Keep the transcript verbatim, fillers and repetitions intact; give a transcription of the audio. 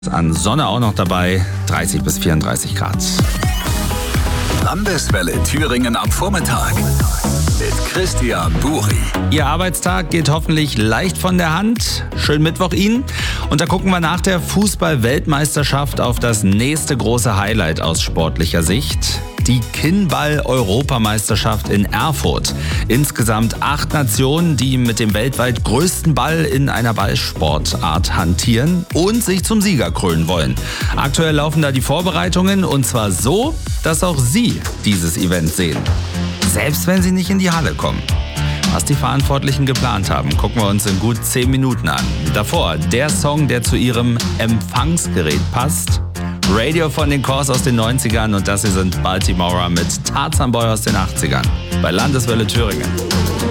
An Sonne auch noch dabei, dreißig bis vierunddreißig Grad. Landeswelle Thüringen am Vormittag mit Christian Buri. Ihr Arbeitstag geht hoffentlich leicht von der Hand. Schönen Mittwoch Ihnen. Und da gucken wir nach der Fußball-Weltmeisterschaft auf das nächste große Highlight aus sportlicher Sicht. Die Kinnball-Europameisterschaft in Erfurt. Insgesamt acht Nationen, die mit dem weltweit größten Ball in einer Ballsportart hantieren und sich zum Sieger krönen wollen. Aktuell laufen da die Vorbereitungen und zwar so, dass auch Sie dieses Event sehen. Selbst wenn Sie nicht in die Halle kommen. Was die Verantwortlichen geplant haben, gucken wir uns in gut zehn Minuten an. Davor der Song, der zu Ihrem Empfangsgerät passt. Radio von den Corrs aus den neunzigern und das hier sind Baltimora mit Tarzan Boy aus den achtzigern bei Landeswelle Thüringen.